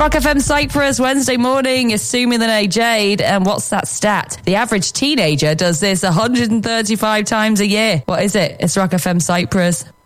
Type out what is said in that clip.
Rock FM Cyprus, Wednesday morning, assuming the name Jade. And what's that stat? The average teenager does this 135 times a year. What is it? It's Rock FM Cyprus.